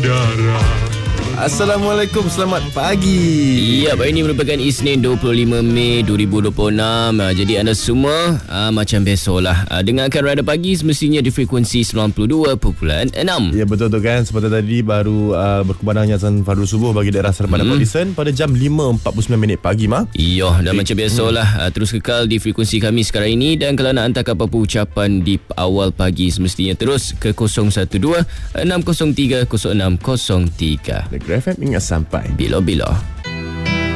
udara. Assalamualaikum, selamat pagi. Ya, hari ini merupakan Isnin 25 Mei 2026. Jadi anda semua macam biasalah dengarkan Radar Pagi semestinya di frekuensi 92.6. Ya, betul tu kan. Seperti tadi baru berkumandangnya azan Fardhu Subuh bagi daerah Seremban dan Port Dickson pada jam 5.49 pagi, Mak. Ya, dan macam biasalah terus kekal di frekuensi kami sekarang ini. Dan kalau nak hantar apa-apa ucapan di awal pagi semestinya terus ke 012 603 0603. Negeri FM ingat sampai Bila-bila.